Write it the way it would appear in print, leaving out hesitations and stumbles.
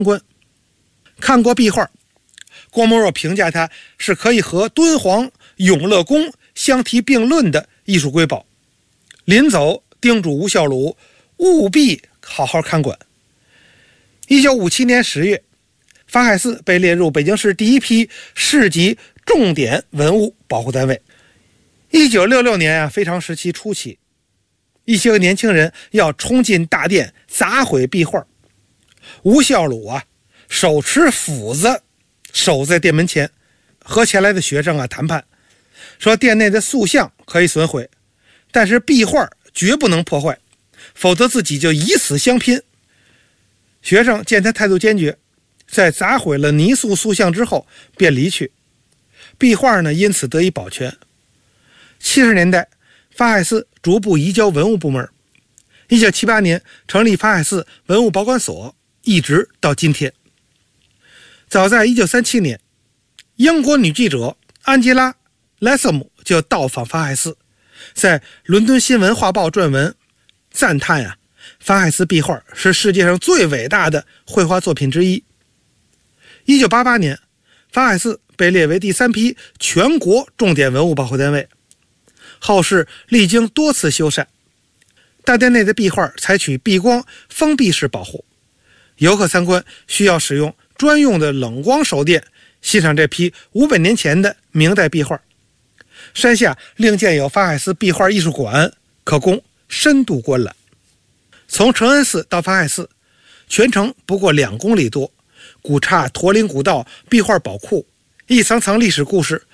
观。看过壁画，郭沫若评价它是可以和敦煌、永乐宫相提并论的艺术瑰宝。临走叮嘱吴孝鲁务必好好看管。1957年10月，法海寺被列入北京市第一批市级重点文物保护单位。1966年非常时期初期，一些个年轻人要冲进大殿砸毁壁画。吴孝鲁手持斧子守在殿门前，和前来的学生谈判，说殿内的塑像可以损毁，但是壁画绝不能破坏，否则自己就以死相拼。学生见他态度坚决，在砸毁了泥塑塑像之后便离去，壁画因此得以保全。70年代，法海寺逐步移交文物部门。1978年成立法海寺文物保管所，一直到今天。早在1937年，英国女记者安吉拉·莱瑟姆就到访法海寺，在伦敦新闻画报撰文赞叹法海寺壁画是世界上最伟大的绘画作品之一。1988年，法海寺被列为第3批全国重点文物保护单位。后世历经多次修缮，大殿内的壁画采取闭光封闭式保护，游客参观需要使用专用的冷光手电欣赏这批500年前的明代壁画。山下另建有法海寺壁画艺术馆，可供深度观览。从承恩寺到法海寺，全程不过2公里多，古刹驼铃古道壁画宝库，一层层历史故事